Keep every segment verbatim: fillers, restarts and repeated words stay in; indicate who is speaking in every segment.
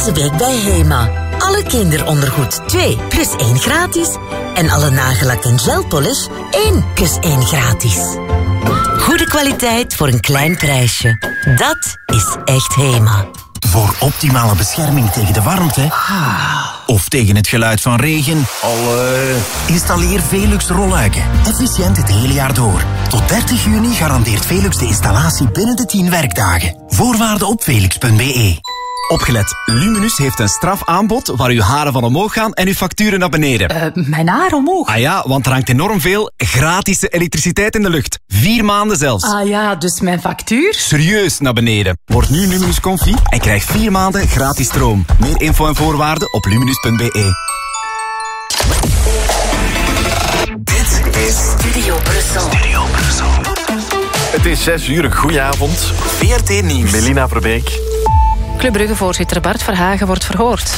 Speaker 1: Deze week bij Hema. Alle kinderondergoed twee plus één gratis. En alle nagellak en gelpolish één plus één gratis. Goede kwaliteit voor een klein prijsje. Dat is echt Hema.
Speaker 2: Voor optimale bescherming tegen de warmte of tegen het geluid van regen, Allee. installeer Velux rolluiken. Efficiënt het hele jaar door. Tot dertig juni garandeert Velux de installatie binnen de tien werkdagen. Voorwaarden op velux punt b e.
Speaker 3: Opgelet, Luminus heeft een strafaanbod waar uw haren van omhoog gaan en uw facturen naar beneden.
Speaker 4: Uh, mijn haar omhoog?
Speaker 3: Ah ja, want er hangt enorm veel gratis elektriciteit in de lucht. Vier maanden zelfs.
Speaker 4: Ah ja, dus mijn factuur?
Speaker 3: Serieus naar beneden. Word nu Luminus Comfy en krijg vier maanden gratis stroom. Meer info en voorwaarden op luminus punt b e.
Speaker 1: Dit is Studio Brussel. Studio Brussel.
Speaker 5: Het is zes uur, goedenavond.
Speaker 1: V R T Nieuws.
Speaker 5: Melina Verbeek.
Speaker 6: Club Brugge-voorzitter Bart Verhagen wordt verhoord.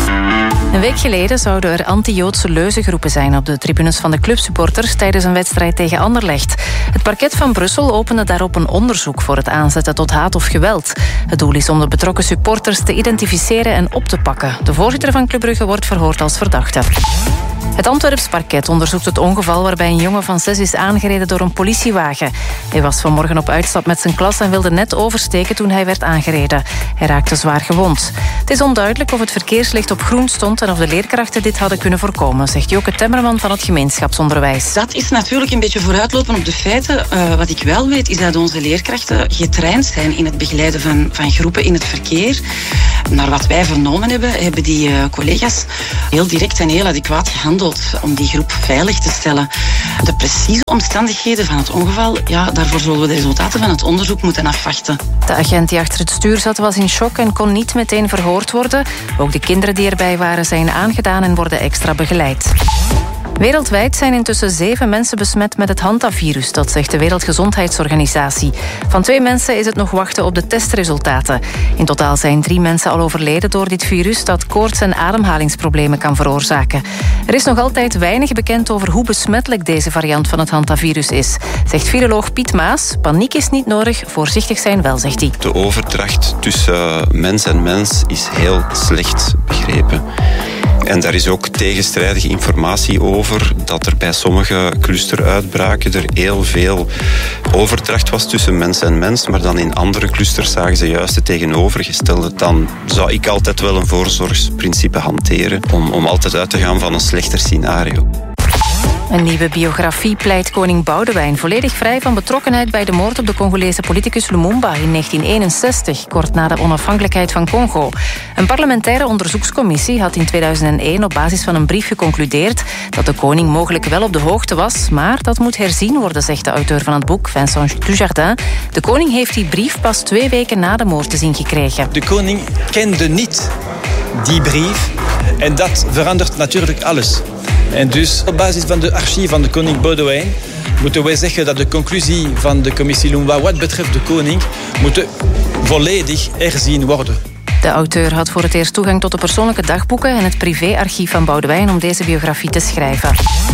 Speaker 6: Een week geleden zouden er anti-Joodse leuzengroepen zijn op de tribunes van de clubsupporters tijdens een wedstrijd tegen Anderlecht. Het parket van Brussel opende daarop een onderzoek voor het aanzetten tot haat of geweld. Het doel is om de betrokken supporters te identificeren en op te pakken. De voorzitter van Club Brugge wordt verhoord als verdachte. Het Antwerps parket onderzoekt het ongeval waarbij een jongen van zes is aangereden door een politiewagen. Hij was vanmorgen op uitstap met zijn klas en wilde net oversteken toen hij werd aangereden. Hij raakte zwaar gewond. Het is onduidelijk of het verkeerslicht op groen stond en of de leerkrachten dit hadden kunnen voorkomen, zegt Joke Temmerman van het gemeenschapsonderwijs.
Speaker 7: Dat is natuurlijk een beetje vooruitlopen op de feiten. Uh, wat ik wel weet is dat onze leerkrachten getraind zijn in het begeleiden van, van groepen in het verkeer. Naar wat wij vernomen hebben, hebben die uh, collega's heel direct en heel adequaat gehandeld om die groep veilig te stellen. De precieze omstandigheden van het ongeval, ja, daarvoor zullen we de resultaten van het onderzoek moeten afwachten.
Speaker 6: De agent die achter het stuur zat was in shock en kon niet meteen verhoord worden. Ook de kinderen die erbij waren zijn aangedaan en worden extra begeleid. Wereldwijd zijn intussen zeven mensen besmet met het hantavirus, dat zegt de Wereldgezondheidsorganisatie. Van twee mensen is het nog wachten op de testresultaten. In totaal zijn drie mensen al overleden door dit virus dat koorts- en ademhalingsproblemen kan veroorzaken. Er is nog altijd weinig bekend over hoe besmettelijk deze variant van het hantavirus is, zegt viroloog Piet Maas. Paniek is niet nodig, voorzichtig zijn wel, zegt hij.
Speaker 8: De overdracht tussen mens en mens is heel slecht begrepen. En daar is ook tegenstrijdige informatie over dat er bij sommige clusteruitbraken er heel veel overdracht was tussen mens en mens, maar dan in andere clusters zagen ze juist het tegenovergestelde. Dan zou ik altijd wel een voorzorgsprincipe hanteren om, om altijd uit te gaan van een slechter scenario.
Speaker 6: Een nieuwe biografie pleit koning Boudewijn volledig vrij van betrokkenheid bij de moord op de Congolese politicus Lumumba in negentien eenenzestig, kort na de onafhankelijkheid van Congo. Een parlementaire onderzoekscommissie had in tweeduizend één op basis van een brief geconcludeerd dat de koning mogelijk wel op de hoogte was, maar dat moet herzien worden, zegt de auteur van het boek, Vincent Dujardin. De koning heeft die brief pas twee weken na de moord te zien gekregen.
Speaker 9: De koning kende niet die brief en dat verandert natuurlijk alles. En dus op basis van de archieven van de koning Boudewijn moeten wij zeggen dat de conclusie van de commissie Lumumba wat betreft de koning moet volledig herzien worden.
Speaker 6: De auteur had voor het eerst toegang tot de persoonlijke dagboeken en het privéarchief van Boudewijn om deze biografie te schrijven.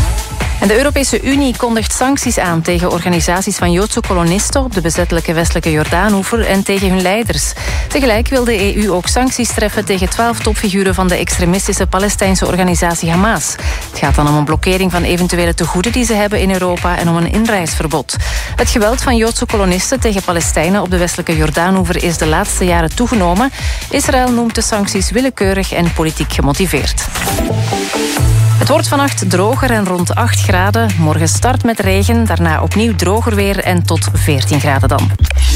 Speaker 6: En de Europese Unie kondigt sancties aan tegen organisaties van Joodse kolonisten op de bezettelijke westelijke Jordaanoever en tegen hun leiders. Tegelijk wil de E U ook sancties treffen tegen twaalf topfiguren van de extremistische Palestijnse organisatie Hamas. Het gaat dan om een blokkering van eventuele tegoeden die ze hebben in Europa en om een inreisverbod. Het geweld van Joodse kolonisten tegen Palestijnen op de westelijke Jordaanoever is de laatste jaren toegenomen. Israël noemt de sancties willekeurig en politiek gemotiveerd. Het wordt vannacht droger en rond acht graden. Morgen start met regen, daarna opnieuw droger weer en tot veertien graden dan.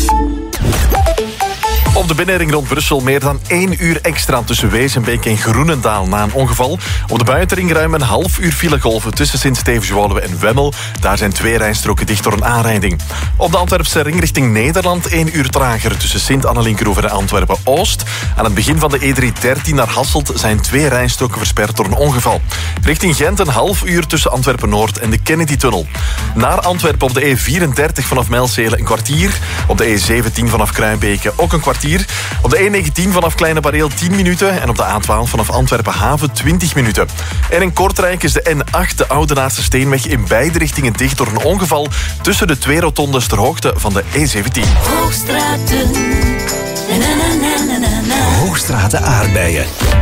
Speaker 5: Op de binnenring rond Brussel meer dan één uur extra tussen Wezenbeek en Groenendaal na een ongeval. Op de buitenring ruim een half uur filegolven tussen Sint-Stevens-Woluwe en Wemmel. Daar zijn twee rijstroken dicht door een aanrijding. Op de Antwerpse ring richting Nederland één uur trager tussen Sint-Annelinkroeven en Antwerpen-Oost. Aan het begin van de E driehonderddertien naar Hasselt zijn twee rijstroken versperd door een ongeval. Richting Gent een half uur tussen Antwerpen-Noord en de Kennedy-tunnel. Naar Antwerpen op de E vierendertig vanaf Mijlsele een kwartier. Op de E zeventien vanaf Kruijbeke ook een kwartier. Op de E negentien vanaf Kleine Bareel tien minuten en op de A twaalf vanaf Antwerpen-Haven twintig minuten. En in Kortrijk is de N acht, de Oudenaardse Steenweg, in beide richtingen dicht door een ongeval tussen de twee rotondes ter hoogte van de E zeventien.
Speaker 1: Hoogstraten.
Speaker 2: Hoogstraten.
Speaker 10: zaten aardbeien.